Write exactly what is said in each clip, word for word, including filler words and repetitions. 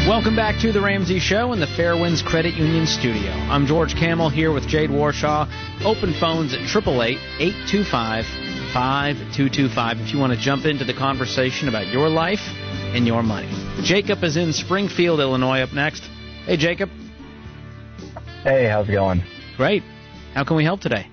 Welcome back to The Ramsey Show in the Fairwinds Credit Union studio. I'm George Camel here with Jade Warshaw. Open phones at eight eight eight, eight two five, five two two five if you want to jump into the conversation about your life and your money. Jacob is in Springfield, Illinois up next. Hey, Jacob. Hey, how's it going? Great. How can we help today?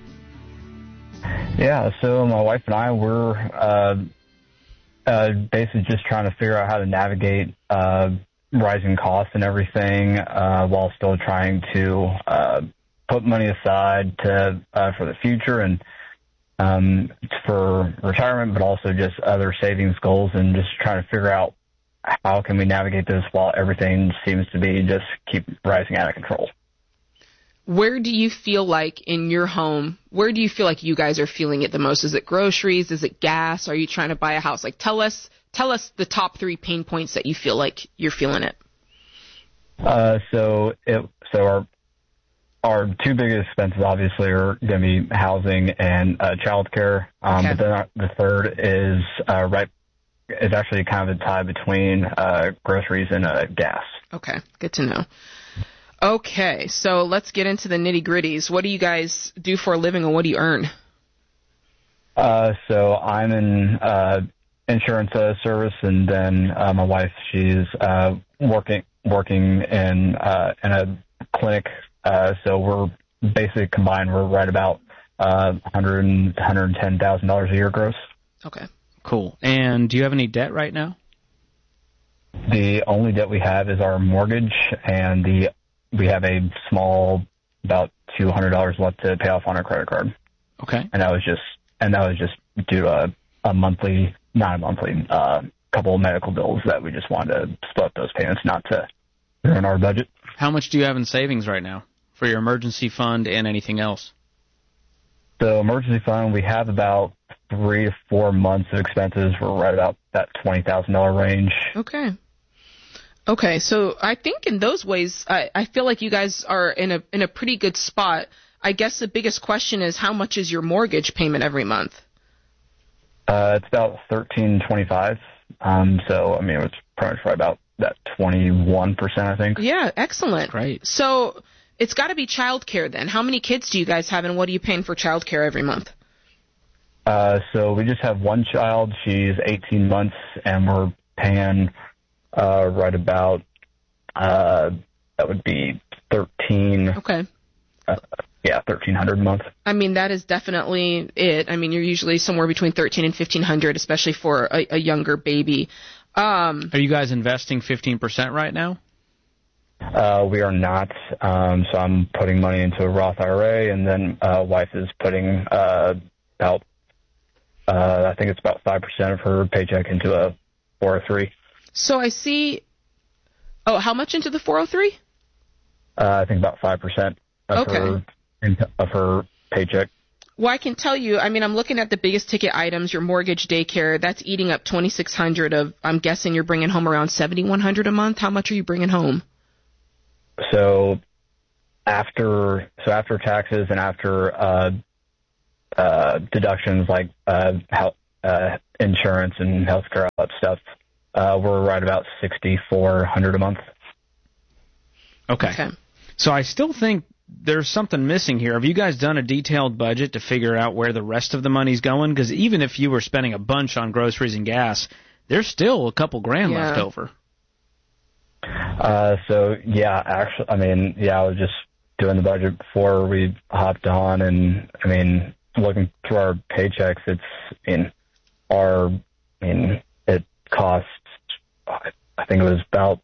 Yeah, so my wife and I were uh, uh, basically just trying to figure out how to navigate uh, rising costs and everything uh, while still trying to uh, put money aside to uh, for the future and um, for retirement, but also just other savings goals, and just trying to figure out how can we navigate this while everything seems to be just keep rising out of control. Where do you feel like in your home, where do you feel like you guys are feeling it the most? Is it groceries? Is it gas? Are you trying to buy a house? Like, tell us, tell us the top three pain points that you feel like you're feeling it. Uh, so it, so our, our two biggest expenses obviously are going to be housing and uh, childcare. Um, Okay. But then our, the third is uh, right, is actually kind of a tie between uh, groceries and uh, gas. Okay, good to know. Okay, so let's get into the nitty-gritties. What do you guys do for a living, and what do you earn? Uh, so I'm in uh, insurance uh, service, and then uh, my wife, she's uh, working working in uh, in a clinic. Uh, so we're basically combined, we're right about uh, one hundred one hundred ten thousand dollars a year gross. Okay. Cool. And do you have any debt right now? The only debt we have is our mortgage, and the we have a small, about two hundred dollars left to pay off on our credit card. Okay. And that was just, and that was just due to a, a monthly, not a monthly, uh, couple of medical bills that we just wanted to split those payments, not to ruin our budget. How much do you have in savings right now for your emergency fund and anything else? So emergency fund, we have about three to four months of expenses. We're right about that twenty thousand dollars range. Okay. Okay, so I think in those ways, I, I feel like you guys are in a in a pretty good spot. I guess the biggest question is, how much is your mortgage payment every month? Uh, it's about thirteen twenty-five. Um, so I mean, it's pretty much right about that twenty-one percent, I think. Yeah, excellent. Great. So it's got to be childcare then. How many kids do you guys have, and what are you paying for childcare every month? Uh, so we just have one child. She's eighteen months, and we're paying uh, right about, uh, that would be thirteen. Okay. Uh, yeah, thirteen hundred a month. I mean, that is definitely it. I mean, you're usually somewhere between thirteen and fifteen hundred, especially for a, a younger baby. Um, Are you guys investing fifteen percent right now? Uh, we are not. Um, so I'm putting money into a Roth I R A, and then uh, wife is putting uh, about, uh, I think it's about five percent of her paycheck into a four oh three. so I see. Oh, how much into the four oh three? Uh, I think about five percent of Okay. her of her paycheck. Well, I can tell you, I mean, I'm looking at the biggest ticket items, your mortgage, daycare. That's eating up twenty-six hundred of, I'm guessing you're bringing home around seventy-one hundred a month. How much are you bringing home? So after so after taxes and after uh, uh, deductions like uh, health, uh, insurance and healthcare, all that stuff, uh, we're right about sixty-four hundred a month. Okay. Okay. So I still think there's something missing here. Have you guys done a detailed budget to figure out where the rest of the money's going? Because even if you were spending a bunch on groceries and gas, there's still a couple grand Yeah. left over. Uh, so yeah, actually, I mean, yeah, I was just doing the budget before we hopped on, and I mean, looking through our paychecks, it's, I mean, our, I mean, it costs, I think it was about,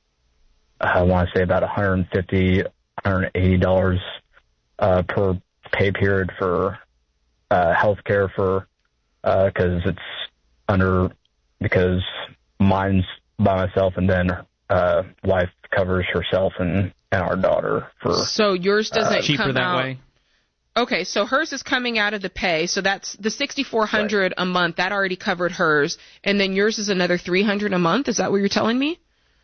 I want to say about one hundred fifty dollars, one hundred eighty dollars uh, per pay period for uh, health care for, because uh, it's under, because mine's by myself, and then uh, wife covers herself and, and our daughter for. So yours doesn't Uh, cheaper come that out. way? Okay, so hers is coming out of the pay, so that's the sixty-four hundred a month. That already covered hers, and then yours is another three hundred a month. Is that what you're telling me?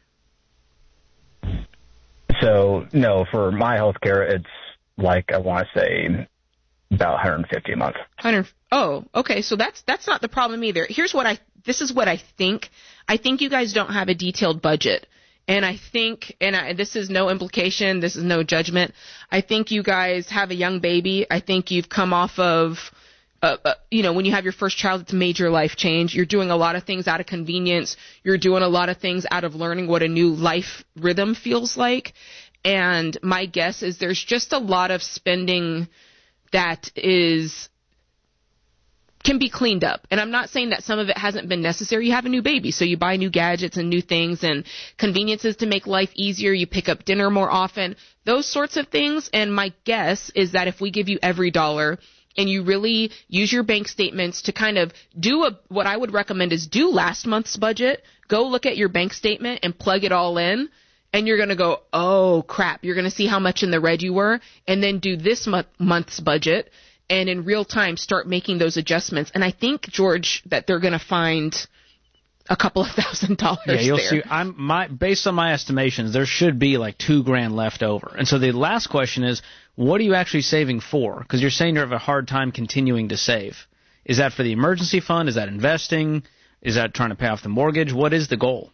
So no, for my health care, it's like, I want to say about one hundred fifty a month. one hundred. Oh, okay. So that's that's not the problem either. Here's what I. This is what I think. I think you guys don't have a detailed budget. And I think, and I, this is no implication, this is no judgment, I think you guys have a young baby. I think you've come off of, uh, uh, you know, when you have your first child, it's a major life change. You're doing a lot of things out of convenience. You're doing a lot of things out of learning what a new life rhythm feels like. And my guess is there's just a lot of spending that is can be cleaned up. And I'm not saying that some of it hasn't been necessary. You have a new baby, so you buy new gadgets and new things and conveniences to make life easier. You pick up dinner more often, those sorts of things. And my guess is that if we give you every dollar and you really use your bank statements to kind of do a, what I would recommend is do last month's budget, go look at your bank statement and plug it all in. And you're going to go, oh, crap. You're going to see how much in the red you were, and then do this month, month's budget, and in real time start making those adjustments. And I think, George, that they're going to find a couple of thousand dollars yeah, you'll there. see. I'm my based on my estimations, there should be like two grand left over. And so the last question is, what are you actually saving for? Because you're saying you have a hard time continuing to save. Is that for the emergency fund? Is that investing? Is that trying to pay off the mortgage? What is the goal?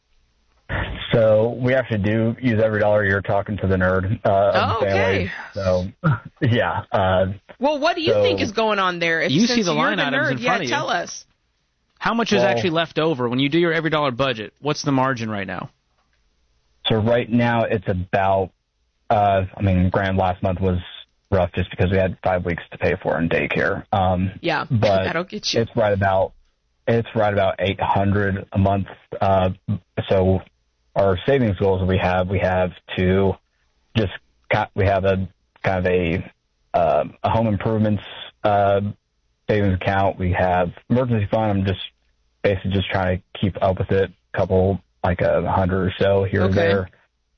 So we actually do use every dollar. You're talking to the nerd uh, of oh, the family. okay. So, yeah. Uh, well, what do you so, think is going on there? If, you since see the you're line the items nerd, in front yeah, of you. tell us. How much well, is actually left over when you do your every dollar budget? What's the margin right now? So right now it's about, uh, I mean, granted, last month was rough just because we had five weeks to pay for in daycare. Um, yeah, but that'll get you. It's right about, it's right about eight hundred a month. Uh, so our savings goals that we have, we have to just, we have a kind of a, uh, a home improvements, uh, savings account. We have emergency fund. I'm just basically just trying to keep up with it. A couple, like a hundred or so here okay. or there.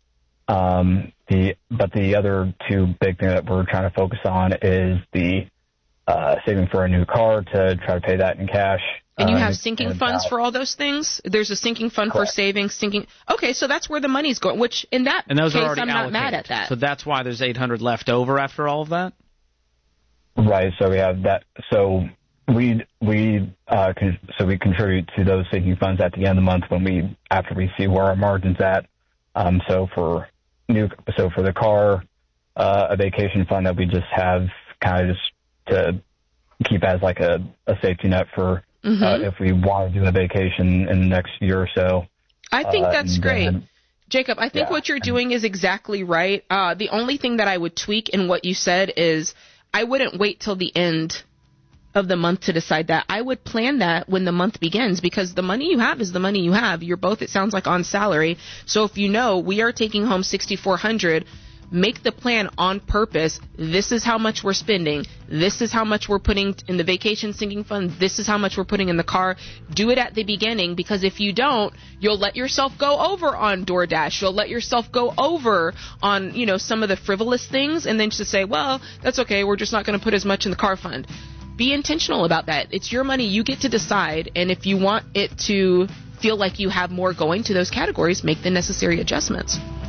Um, the, but the other two big things that we're trying to focus on is the, uh, saving for a new car to try to pay that in cash. And you uh, have sinking funds for all those things? There's a sinking fund Correct. for savings, sinking. Okay, so that's where the money's going, which in that and those case, are already I'm not allocated. mad at that. So that's why there's eight hundred left over after all of that? Right. So we have that. So we, we, uh, con- so we contribute to those sinking funds at the end of the month when we, after we see where our margin's at. Um, so for new, so for the car, uh, a vacation fund that we just have kind of just to keep as like a, a safety net for, mm-hmm. uh, if we want to do a vacation in the next year or so. I think uh, that's great. then, Jacob, I think yeah. what you're doing is exactly right. Uh, the only thing that I would tweak in what you said is I wouldn't wait till the end of the month to decide that. I would plan that when the month begins, because the money you have is the money you have. You're both, it sounds like, on salary. So if you know we are taking home sixty-four hundred dollars, make the plan on purpose. This is how much we're spending. This is how much we're putting in the vacation sinking fund. This is how much we're putting in the car. Do it at the beginning, because if you don't, you'll let yourself go over on DoorDash. You'll let yourself go over on, you know, some of the frivolous things, and then just say, well, that's okay. We're just not going to put as much in the car fund. Be intentional about that. It's your money. You get to decide. And if you want it to feel like you have more going to those categories, make the necessary adjustments.